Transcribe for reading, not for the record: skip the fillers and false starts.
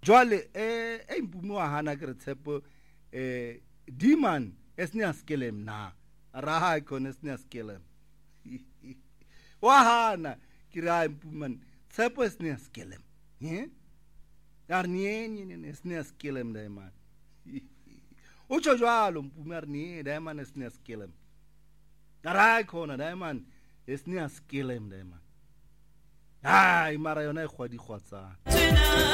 jwale impumi wa hana ke re Tshepo diman esne askelem na raha ikon esne askelem wa hana ke ra impuman Tshepo esne askelem arnien esne askelem daiman ucho jwalo mpumi arnie daiman esne askelem raha ikon daiman esne askelem daiman ai mara yona e khwadi khwatsa